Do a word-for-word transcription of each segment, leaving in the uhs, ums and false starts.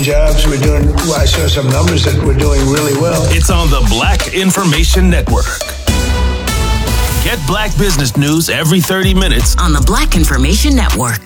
creating jobs. We're doing, well, I saw some numbers that we're doing really well. It's on the Black Information Network. Get Black business news every thirty minutes on the Black Information Network.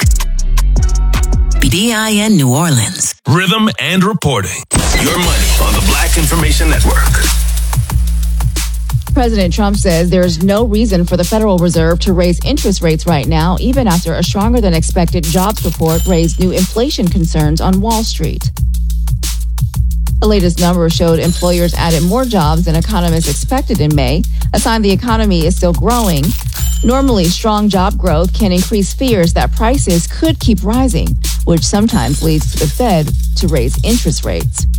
B I N New Orleans. Rhythm and reporting. Your money on the Black Information Network. President Trump says there is no reason for the Federal Reserve to raise interest rates right now, even after a stronger than expected jobs report raised new inflation concerns on Wall Street. The latest numbers showed employers added more jobs than economists expected in May, a sign the economy is still growing. Normally, strong job growth can increase fears that prices could keep rising, which sometimes leads to the Fed to raise interest rates.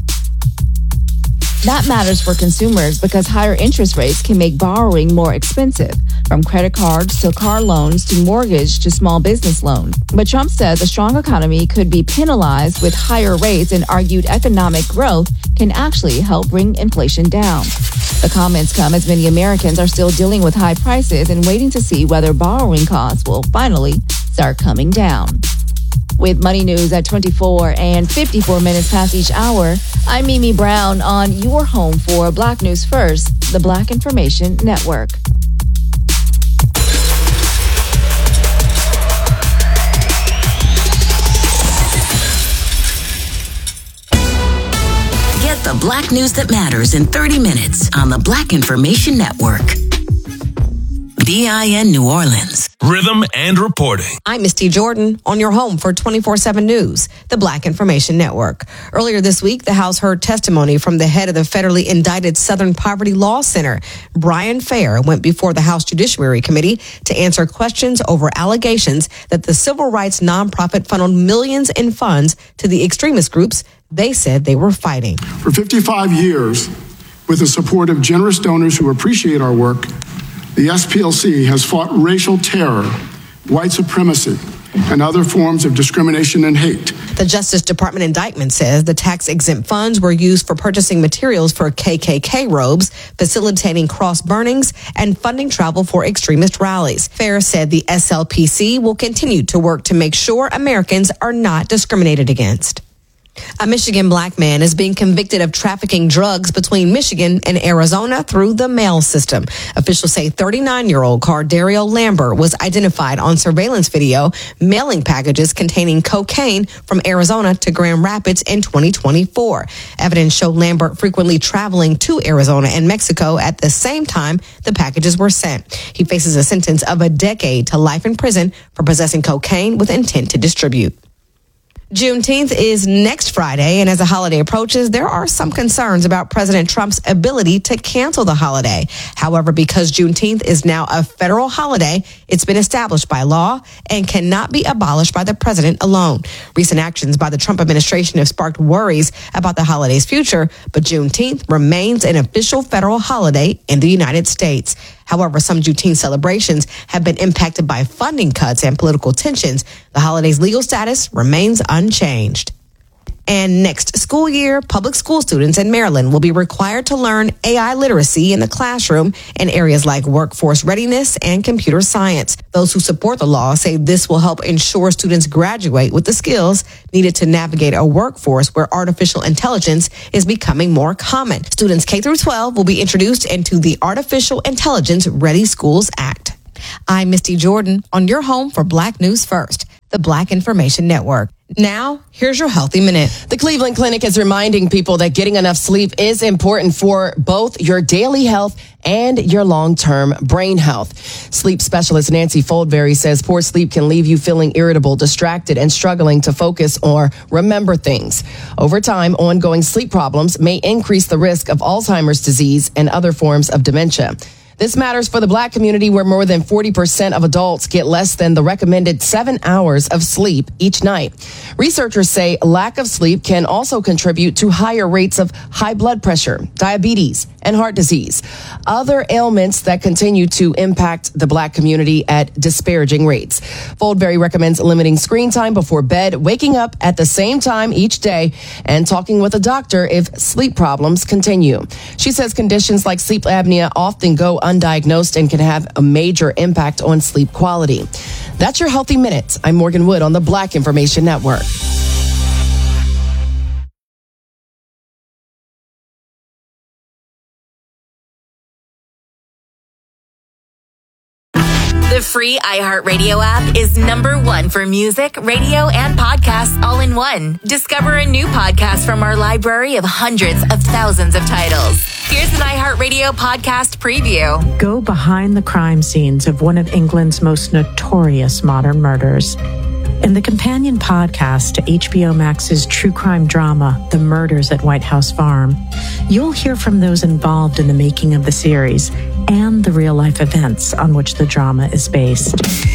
That matters for consumers because higher interest rates can make borrowing more expensive, from credit cards to car loans to mortgage to small business loans. But Trump says a strong economy could be penalized with higher rates and argued economic growth can actually help bring inflation down. The comments come as many Americans are still dealing with high prices and waiting to see whether borrowing costs will finally start coming down. With Money News at twenty-four and fifty-four minutes past each hour, I'm Mimi Brown on your home for Black News First, the Black Information Network. Get the Black News that matters in thirty minutes on the Black Information Network. B I N New Orleans. Rhythm and reporting. I'm Misty Jordan on your home for twenty-four seven News, the Black Information Network. Earlier this week, the House heard testimony from the head of the federally indicted Southern Poverty Law Center. Brian Fair went before the House Judiciary Committee to answer questions over allegations that the civil rights nonprofit funneled millions in funds to the extremist groups they said they were fighting. For fifty-five years, with the support of generous donors who appreciate our work, the S P L C has fought racial terror, white supremacy, and other forms of discrimination and hate. The Justice Department indictment says the tax-exempt funds were used for purchasing materials for K K K robes, facilitating cross burnings, and funding travel for extremist rallies. Fair said the S L P C will continue to work to make sure Americans are not discriminated against. A Michigan black man is being convicted of trafficking drugs between Michigan and Arizona through the mail system. Officials say thirty-nine-year-old Cardario Lambert was identified on surveillance video mailing packages containing cocaine from Arizona to Grand Rapids in twenty twenty-four. Evidence showed Lambert frequently traveling to Arizona and Mexico at the same time the packages were sent. He faces a sentence of a decade to life in prison for possessing cocaine with intent to distribute. Juneteenth is next Friday, and as the holiday approaches, there are some concerns about President Trump's ability to cancel the holiday. However, because Juneteenth is now a federal holiday, it's been established by law and cannot be abolished by the president alone. Recent actions by the Trump administration have sparked worries about the holiday's future, but Juneteenth remains an official federal holiday in the United States. However, some Juneteenth celebrations have been impacted by funding cuts and political tensions. The holiday's legal status remains unchanged. And next school year, public school students in Maryland will be required to learn A I literacy in the classroom in areas like workforce readiness and computer science. Those who support the law say this will help ensure students graduate with the skills needed to navigate a workforce where artificial intelligence is becoming more common. Students K through twelve will be introduced into the Artificial Intelligence Ready Schools Act. I'm Misty Jordan on your home for Black News First, the Black Information Network. Now, here's your Healthy Minute. The Cleveland Clinic is reminding people that getting enough sleep is important for both your daily health and your long-term brain health. Sleep specialist Nancy Foldberry says poor sleep can leave you feeling irritable, distracted, and struggling to focus or remember things. Over time, ongoing sleep problems may increase the risk of Alzheimer's disease and other forms of dementia. This matters for the Black community, where more than forty percent of adults get less than the recommended seven hours of sleep each night. Researchers say lack of sleep can also contribute to higher rates of high blood pressure, diabetes, and heart disease, other ailments that continue to impact the Black community at disparaging rates. Foldberry recommends limiting screen time before bed, waking up at the same time each day, and talking with a doctor if sleep problems continue. She says conditions like sleep apnea often go undiagnosed and can have a major impact on sleep quality. That's your Healthy Minute. I'm Morgan Wood on the Black Information Network. The free iHeartRadio app is number one for music, radio, and podcasts all in one. Discover a new podcast from our library of hundreds of thousands of titles. Here's an iHeartRadio podcast preview. Go behind the crime scenes of one of England's most notorious modern murders. In the companion podcast to H B O Max's true crime drama, The Murders at White House Farm, you'll hear from those involved in the making of the series and the real-life events on which the drama is based.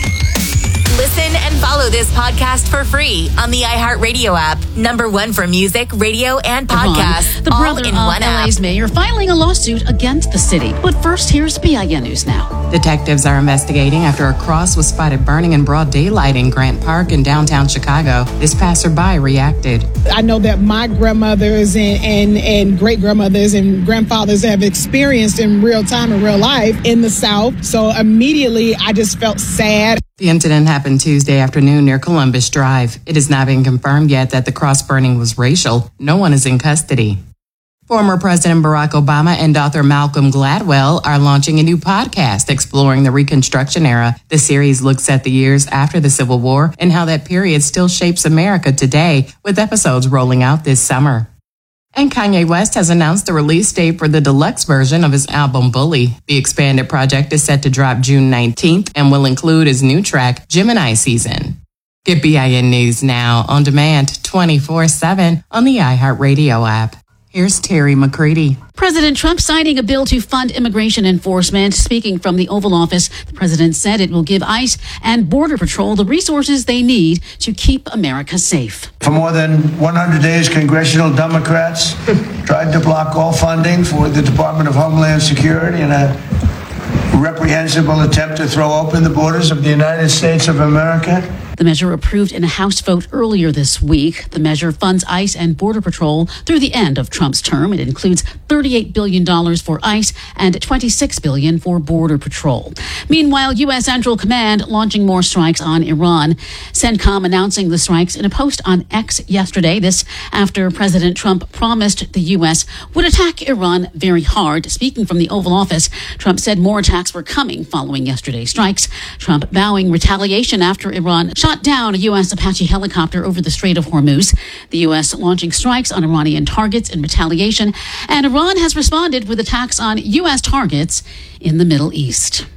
Listen and follow this podcast for free on the iHeartRadio app. Number one for music, radio, and podcasts. The brother all in of one L A's app. mayor filing a lawsuit against the city. But first, here's B I N News Now. Detectives are investigating after a cross was spotted burning in broad daylight in Grant Park in downtown Chicago. This passerby reacted. I know that my grandmothers and, and, and great-grandmothers and grandfathers have experienced in real time, in real life, in the South. So immediately, I just felt sad. The incident happened Tuesday afternoon near Columbus Drive. It has not been confirmed yet that the cross burning was racial. No one is in custody. Former President Barack Obama and author Malcolm Gladwell are launching a new podcast exploring the Reconstruction era. The series looks at the years after the Civil War and how that period still shapes America today, with episodes rolling out this summer. And Kanye West has announced the release date for the deluxe version of his album Bully. The expanded project is set to drop June nineteenth and will include his new track, Gemini Season. Get B I N News Now on demand twenty-four seven on the iHeartRadio app. Here's Terry McCready. President Trump signing a bill to fund immigration enforcement. Speaking from the Oval Office, the president said it will give ICE and Border Patrol the resources they need to keep America safe. For more than one hundred days, congressional Democrats tried to block all funding for the Department of Homeland Security in a reprehensible attempt to throw open the borders of the United States of America. The measure approved in a House vote earlier this week. The measure funds ICE and Border Patrol through the end of Trump's term. It includes thirty-eight billion dollars for ICE and twenty-six billion dollars for Border Patrol. Meanwhile, U S. Central Command launching more strikes on Iran. CENTCOM announcing the strikes in a post on X yesterday. This after President Trump promised the U S would attack Iran very hard. Speaking from the Oval Office, Trump said more attacks were coming following yesterday's strikes. Trump vowing retaliation after Iran shot down a U S. Apache helicopter over the Strait of Hormuz. The U S launching strikes on Iranian targets in retaliation, and Iran has responded with attacks on U S targets in the Middle East.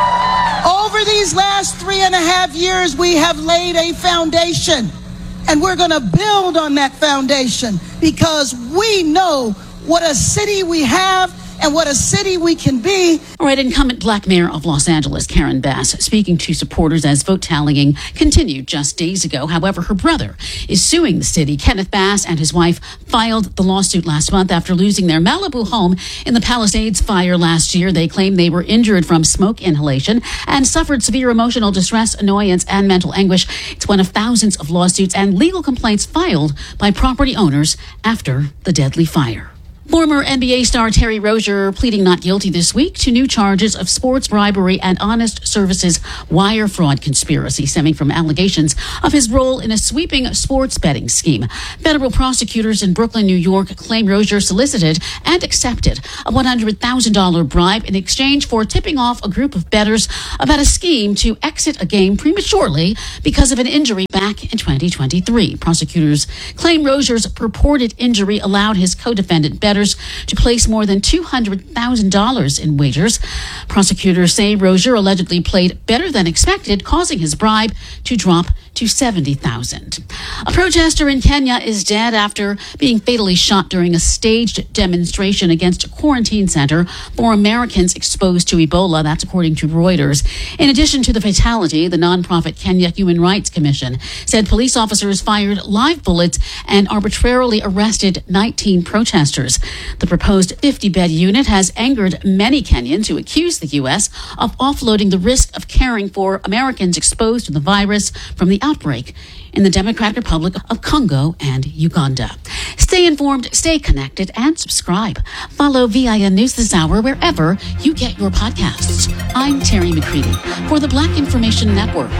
Over these last three and a half years, we have laid a foundation, and we're going to build on that foundation because we know what a city we have and what a city we can be. All right, incumbent black mayor of Los Angeles, Karen Bass, speaking to supporters as vote tallying continued just days ago. However, her brother is suing the city. Kenneth Bass and his wife filed the lawsuit last month after losing their Malibu home in the Palisades fire last year. They claim they were injured from smoke inhalation and suffered severe emotional distress, annoyance, and mental anguish. It's one of thousands of lawsuits and legal complaints filed by property owners after the deadly fire. Former N B A star Terry Rozier pleading not guilty this week to new charges of sports bribery and honest services wire fraud conspiracy stemming from allegations of his role in a sweeping sports betting scheme. Federal prosecutors in Brooklyn, New York claim Rozier solicited and accepted a one hundred thousand dollars bribe in exchange for tipping off a group of bettors about a scheme to exit a game prematurely because of an injury back in twenty twenty-three. Prosecutors claim Rozier's purported injury allowed his co-defendant bettors to place more than two hundred thousand dollars in wagers. Prosecutors say Rozier allegedly played better than expected, causing his bribe to drop to seventy thousand dollars. A protester in Kenya is dead after being fatally shot during a staged demonstration against a quarantine center for Americans exposed to Ebola. That's according to Reuters. In addition to the fatality, the nonprofit Kenya Human Rights Commission said police officers fired live bullets and arbitrarily arrested nineteen protesters. The proposed fifty-bed unit has angered many Kenyans who accuse the U S of offloading the risk of caring for Americans exposed to the virus from the outbreak in the Democratic Republic of Congo and Uganda. Stay informed, stay connected, and subscribe. Follow V I N News this hour wherever you get your podcasts. I'm Terry McCready for the Black Information Network.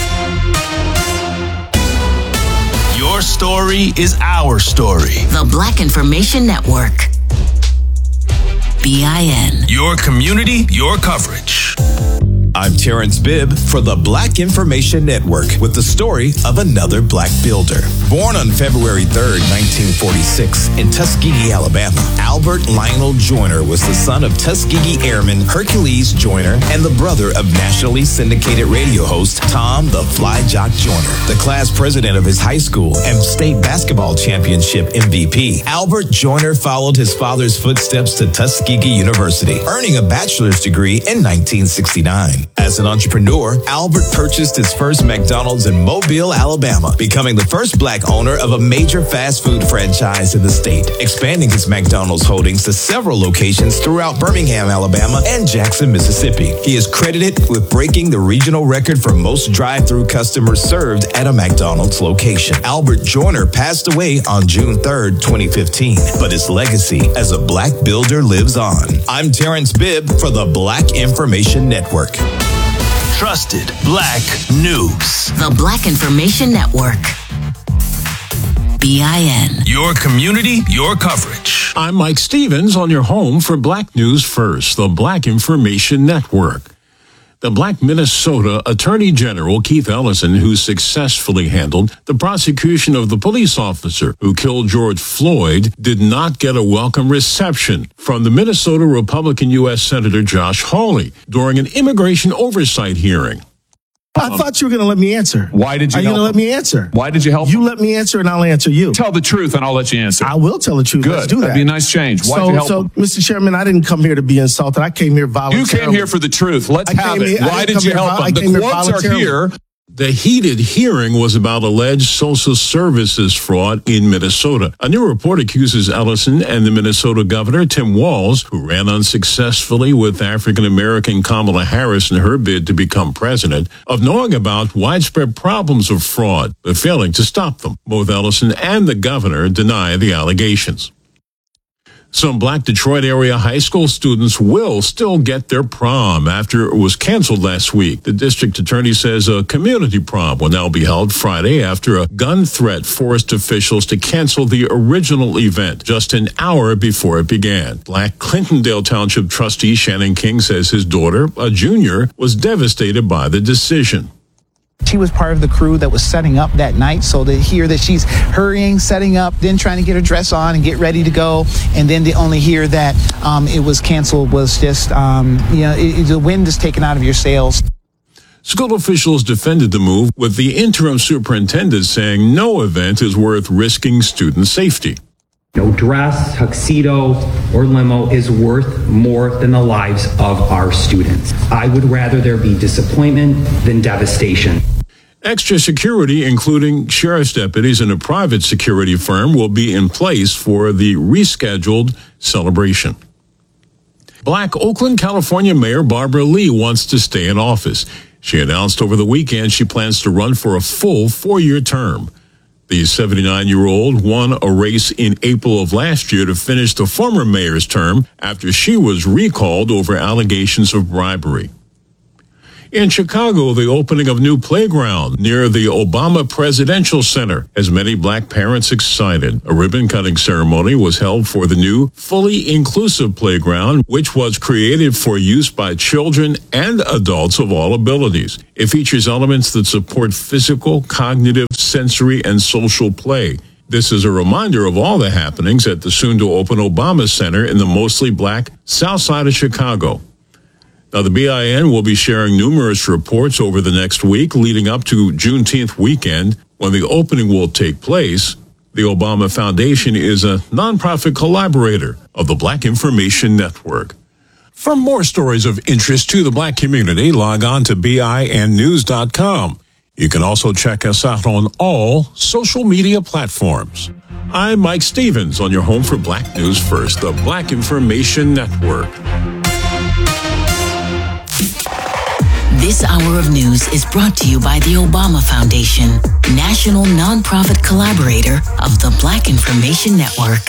Your story is our story. The Black Information Network. B I N. Your community, your coverage. I'm Terrence Bibb for the Black Information Network with the story of another black builder. Born on February third, nineteen forty-six in Tuskegee, Alabama, Albert Lionel Joyner was the son of Tuskegee Airman Hercules Joyner and the brother of nationally syndicated radio host Tom the Fly Jock Joyner, the class president of his high school and state basketball championship M V P. Albert Joyner followed his father's footsteps to Tuskegee University, earning a bachelor's degree in nineteen sixty-nine. As an entrepreneur, Albert purchased his first McDonald's in Mobile, Alabama, becoming the first black owner of a major fast food franchise in the state, expanding his McDonald's holdings to several locations throughout Birmingham, Alabama, and Jackson, Mississippi. He is credited with breaking the regional record for most drive-through customers served at a McDonald's location. Albert Joyner passed away on June third, twenty fifteen, but his legacy as a black builder lives on. I'm Terrence Bibb for the Black Information Network. Trusted Black News. The Black Information Network. B I N. Your community, your coverage. I'm Mike Stevens on your home for Black News First, the Black Information Network. The Black Minnesota Attorney General Keith Ellison, who successfully handled the prosecution of the police officer who killed George Floyd, did not get a welcome reception from the Minnesota Republican U S Senator Josh Hawley during an immigration oversight hearing. I um, thought you were going to let me answer. Why did you Are you going to let me answer? Why did you help? You let me answer and I'll answer you. Tell the truth and I'll let you answer. I will tell the truth. Good. Let's do that. That'd be a nice change. Why'd so, you help so, him? Mister Chairman, I didn't come here to be insulted. I came here voluntarily. You came here for the truth. Let's I have it. Here, Why did you help him? The quotes are here. The heated hearing was about alleged social services fraud in Minnesota. A new report accuses Ellison and the Minnesota governor, Tim Walz, who ran unsuccessfully with African-American Kamala Harris in her bid to become president, of knowing about widespread problems of fraud, but failing to stop them. Both Ellison and the governor deny the allegations. Some Black Detroit area high school students will still get their prom after it was canceled last week. The district attorney says a community prom will now be held Friday after a gun threat forced officials to cancel the original event just an hour before it began. Black Clintondale Township trustee Shannon King says his daughter, a junior, was devastated by the decision. She was part of the crew that was setting up that night, so to hear that she's hurrying, setting up, then trying to get her dress on and get ready to go, and then to only hear that um, it was canceled was just, um, you know, it, the wind is taken out of your sails. School officials defended the move, with the interim superintendent saying no event is worth risking student safety. No dress, tuxedo, or limo is worth more than the lives of our students. I would rather there be disappointment than devastation. Extra security, including sheriff's deputies and a private security firm, will be in place for the rescheduled celebration. Black Oakland, California Mayor Barbara Lee wants to stay in office. She announced over the weekend she plans to run for a full four-year term. The seventy-nine-year-old won a race in April of last year to finish the former mayor's term after she was recalled over allegations of bribery. In Chicago, the opening of new playground near the Obama Presidential Center has many black parents excited. A ribbon-cutting ceremony was held for the new, fully inclusive playground, which was created for use by children and adults of all abilities. It features elements that support physical, cognitive, sensory, and social play. This is a reminder of all the happenings at the soon-to-open Obama Center in the mostly black South Side of Chicago. Now, the B I N will be sharing numerous reports over the next week leading up to Juneteenth weekend when the opening will take place. The Obama Foundation is a nonprofit collaborator of the Black Information Network. For more stories of interest to the black community, log on to B I N news dot com. You can also check us out on all social media platforms. I'm Mike Stevens on your home for Black News First, the Black Information Network. This hour of news is brought to you by the Obama Foundation, national nonprofit collaborator of the Black Information Network.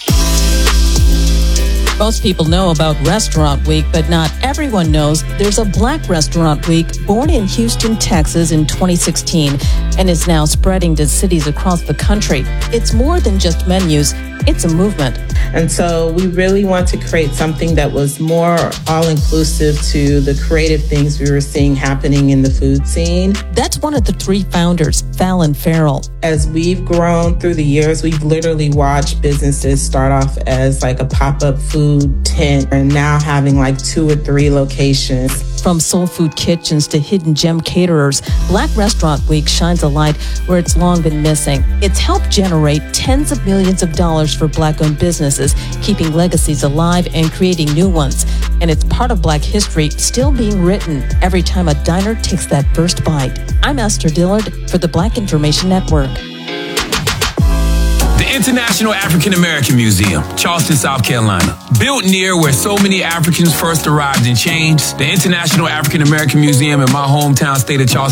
Most people know about Restaurant Week, but not everyone knows there's a Black Restaurant Week born in Houston, Texas in twenty sixteen and is now spreading to cities across the country. It's more than just menus. It's a movement. And so we really want to create something that was more all-inclusive to the creative things we were seeing happening in the food scene. That's one of the three founders, Fallon Farrell. As we've grown through the years, we've literally watched businesses start off as like a pop-up food tent and now having like two or three locations. From soul food kitchens to hidden gem caterers, Black Restaurant Week shines a light where it's long been missing. It's helped generate tens of millions of dollars for Black-owned businesses, keeping legacies alive and creating new ones. And it's part of Black history still being written every time a diner takes that first bite. I'm Esther Dillard for the Black Information Network. The International African American Museum, Charleston, South Carolina. Built near where so many Africans first arrived and changed, the International African American Museum in my hometown state of Charleston